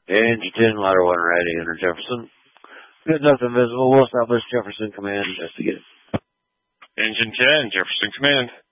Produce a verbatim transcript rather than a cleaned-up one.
Engine ten, ladder one ready, enter Jefferson. Good, nothing visible. We'll establish Jefferson Command, investigate. Engine ten, Jefferson Command.